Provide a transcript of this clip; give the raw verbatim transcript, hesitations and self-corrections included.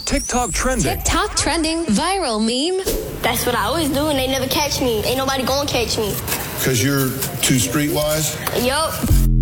TikTok trending. TikTok trending viral meme. That's what I always do, and they never catch me. Ain't nobody gonna catch me. Because you're too streetwise? Yup.